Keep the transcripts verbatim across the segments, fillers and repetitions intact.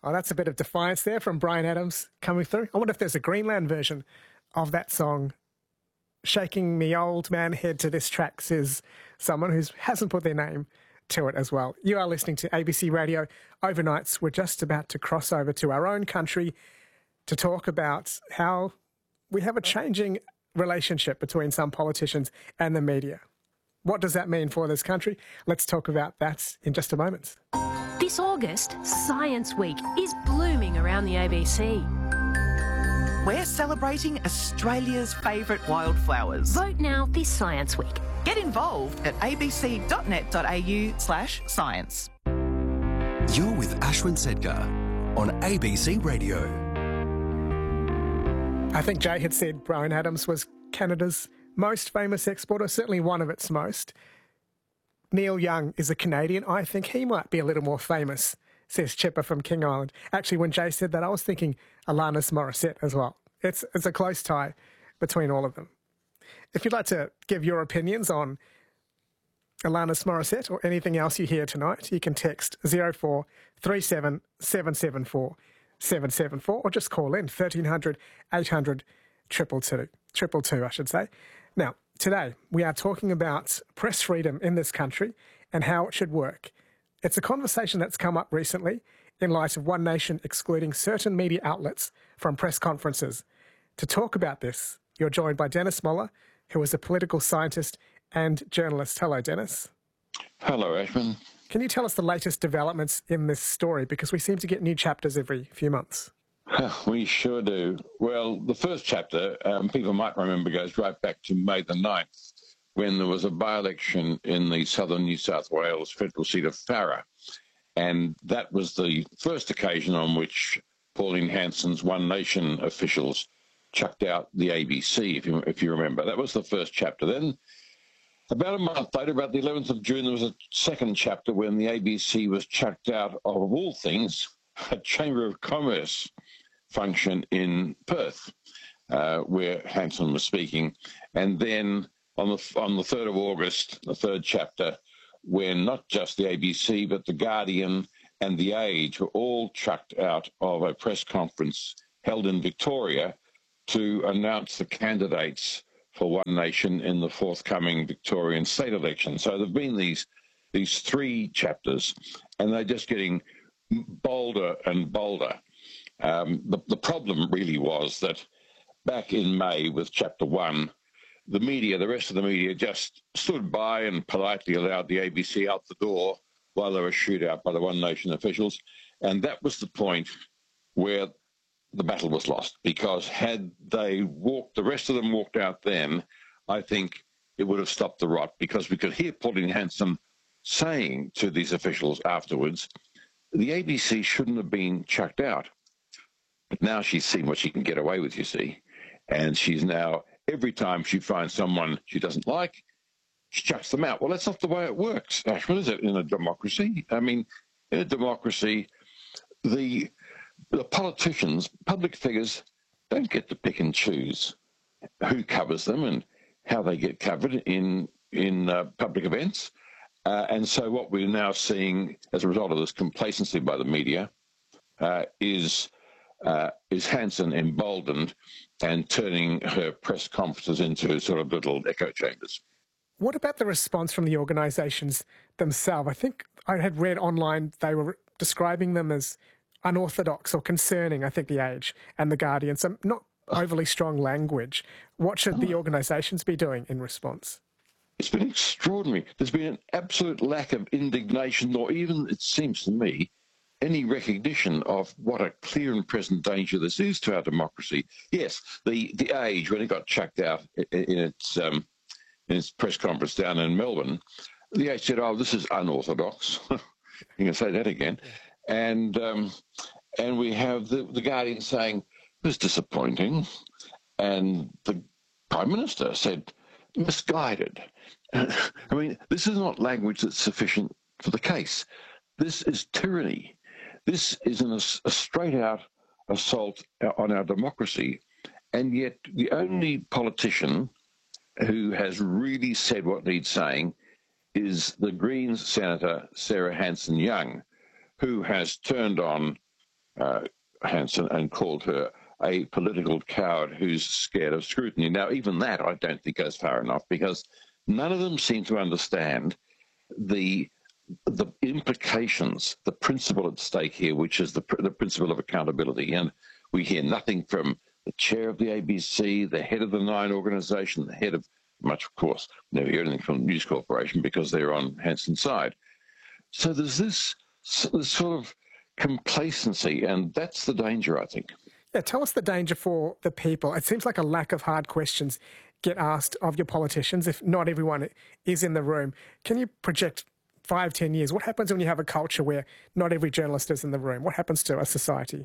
Oh, that's a bit of defiance there from Bryan Adams coming through. I wonder if there's a Greenland version of that song. Shaking me old man head to this track, says someone who hasn't put their name to it as well. You are listening to A B C Radio Overnights. We're just about to cross over to our own country to talk about how we have a changing relationship between some politicians and the media. What does that mean for this country? Let's talk about that in just a moment. This August, Science Week is blooming around the A B C. We're celebrating Australia's favourite wildflowers. Vote now this Science Week. Get involved at abc.net.au slash science. You're with Ashwin Sedgar on A B C Radio. I think Jay had said Bryan Adams was Canada's most famous exporter, certainly one of its most. Neil Young is a Canadian. I think he might be a little more famous, says Chipper from King Island. Actually, when Jay said that, I was thinking Alanis Morissette as well. It's, it's a close tie between all of them. If you'd like to give your opinions on Alanis Morissette or anything else you hear tonight, you can text zero four three seven seven seven four seven seven four or just call in thirteen hundred eight hundred triple two, triple two, I should say. Now, today we are talking about press freedom in this country and how it should work. It's a conversation that's come up recently in light of One Nation excluding certain media outlets from press conferences. To talk about this, you're joined by Dennis Moller, who is a political scientist and journalist. Hello, Dennis. Hello, Ashman. Can you tell us the latest developments in this story? Because we seem to get new chapters every few months. We sure do. Well, the first chapter, um, people might remember, goes right back to May the ninth, when there was a by-election in the southern New South Wales federal seat of Farrer. And that was the first occasion on which Pauline Hanson's One Nation officials chucked out the A B C, if you, if you remember. That was the first chapter. Then, about a month later, about the eleventh of June, there was a second chapter when the A B C was chucked out of, of all things, a Chamber of Commerce function in Perth, uh, where Hanson was speaking. And then on the on the third of August, the third chapter, when not just the A B C, but the Guardian and the Age were all chucked out of a press conference held in Victoria to announce the candidates for One Nation in the forthcoming Victorian state election. So there have been these these three chapters, and they're just getting bolder and bolder. Um, the, the problem really was that back in May with chapter one, the media, the rest of the media, just stood by and politely allowed the A B C out the door while they were shooed out by the One Nation officials. And that was the point where the battle was lost, because had they walked, the rest of them walked out then, I think it would have stopped the rot, because we could hear Pauline Hanson saying to these officials afterwards, the A B C shouldn't have been chucked out. But now she's seen what she can get away with, you see. And she's now, every time she finds someone she doesn't like, she chucks them out. Well, that's not the way it works, Ashwin, is it, in a democracy? I mean, in a democracy, the the politicians, public figures, don't get to pick and choose who covers them and how they get covered in, in uh, public events. Uh, and so what we're now seeing as a result of this complacency by the media uh, is uh, is Hanson emboldened and turning her press conferences into sort of little echo chambers. What about the response from the organisations themselves? I think I had read online they were describing them as unorthodox or concerning, I think The Age and The Guardian, so not overly strong language. What should the organisations be doing in response? It's been extraordinary. There's been an absolute lack of indignation, or even, it seems to me, any recognition of what a clear and present danger this is to our democracy. Yes, the, the Age, when it got chucked out in its, um, in its press conference down in Melbourne, the Age said, oh, this is unorthodox. You can say that again. And um, and we have the, the Guardian saying, this is disappointing. And the Prime Minister said, misguided. I mean, this is not language that's sufficient for the case. This is tyranny. This is an, a straight-out assault on our democracy. And yet the only politician who has really said what needs saying is the Greens Senator Sarah Hanson-Young, who has turned on uh, Hanson and called her a political coward who's scared of scrutiny. Now, even that I don't think goes far enough, because none of them seem to understand the the implications, the principle at stake here, which is the, the principle of accountability. And we hear nothing from the chair of the A B C, the head of the Nine organisation, the head of, much of course, never hear anything from News Corporation because they're on Hanson's side. So there's this, this sort of complacency, and that's the danger, I think. Yeah, tell us the danger for the people. It seems like a lack of hard questions get asked of your politicians if not everyone is in the room. Can you project five, ten years? What happens when you have a culture where not every journalist is in the room? What happens to a society?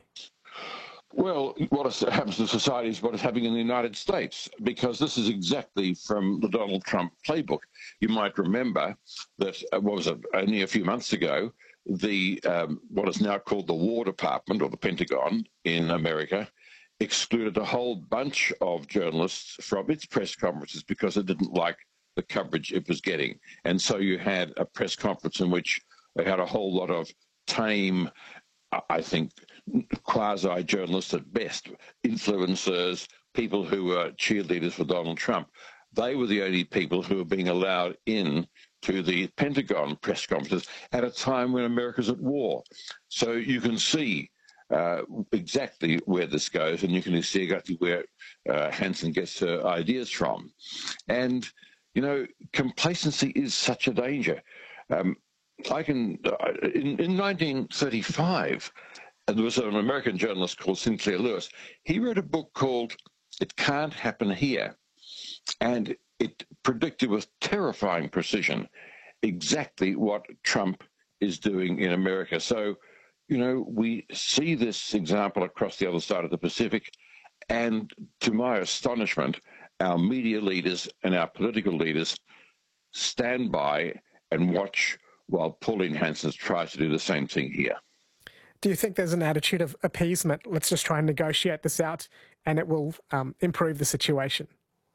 Well, what happens to society is what is happening in the United States, because this is exactly from the Donald Trump playbook. You might remember that, uh, what was it, only a few months ago, the um, what is now called the War Department, or the Pentagon in America, excluded a whole bunch of journalists from its press conferences because it didn't like the coverage it was getting. And so you had a press conference in which they had a whole lot of tame, I think, quasi-journalists at best, influencers, people who were cheerleaders for Donald Trump. They were the only people who were being allowed in to the Pentagon press conferences at a time when America's at war. So you can see uh, exactly where this goes, and you can see exactly where uh, Hanson gets her ideas from. And, you know, complacency is such a danger. Um, I can, uh, in, in nineteen thirty-five, there was an American journalist called Sinclair Lewis. He wrote a book called It Can't Happen Here. And it predicted with terrifying precision exactly what Trump is doing in America. So, you know, we see this example across the other side of the Pacific. And to my astonishment, our media leaders and our political leaders stand by and watch while Pauline Hanson tries to do the same thing here. Do you think there's an attitude of appeasement? Let's just try and negotiate this out and it will um, improve the situation.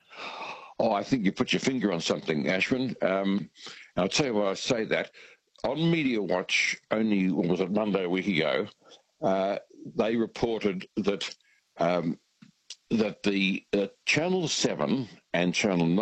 Oh, I think you put your finger on something, Ashwin. Um, I'll tell you why I say that. On Media Watch, only, what was it, Monday, a week ago, uh, they reported that um, that the uh, Channel seven and Channel nine